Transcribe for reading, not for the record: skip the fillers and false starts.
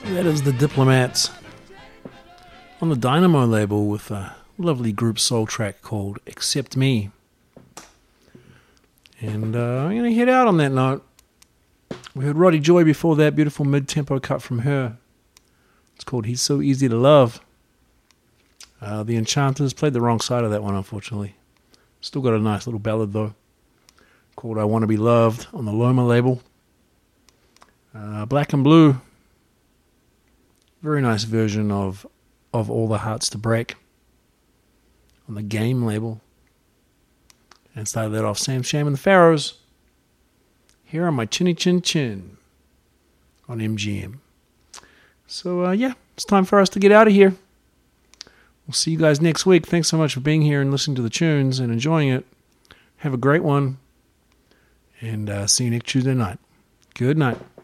That is the Diplomats on the Dynamo label with a lovely group soul track called Accept Me. And I'm going to head out on that note. We heard Roddy Joy before that, beautiful mid-tempo cut from her. It's called He's So Easy to Love. The Enchanters played the wrong side of that one, unfortunately. Still got a nice little ballad, though, called I Want to Be Loved on the Loma label. Black and Blue. Very nice version of All the Hearts to Break on the Game label. And started that off Sam Sham and the Pharaohs. Here on My Chinny Chin Chin on MGM. So, it's time for us to get out of here. We'll see you guys next week. Thanks so much for being here and listening to the tunes and enjoying it. Have a great one. And see you next Tuesday night. Good night.